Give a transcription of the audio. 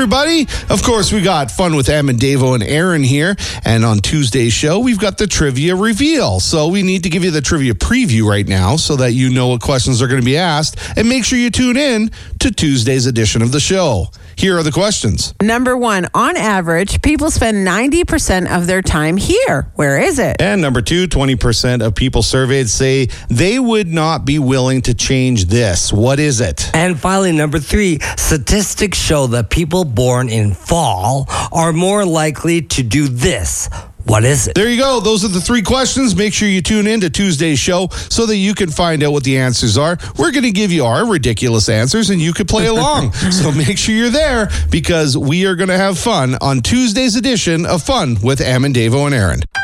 everybody. Of course, we got fun with Em and Davo and Aaron here. And on Tuesday's show, we've got the trivia reveal. So we need to give you the trivia preview right now so that you know what questions are going to be asked. And make sure you tune in to Tuesday's edition of the show. Here are the questions. Number 1, on average, people spend 90% of their time here. Where is it? And number 2, 20% of people surveyed say they would not be willing to change this. What is it? And finally, number 3, statistics show that people born in fall are more likely to do this. What is it? There you go. Those are the 3 questions. Make sure you tune in to Tuesday's show so that you can find out what the answers are. We're going to give you our ridiculous answers and you can play along. So make sure you're there because we are going to have fun on Tuesday's edition of Fun with Em and Davo and Aaron.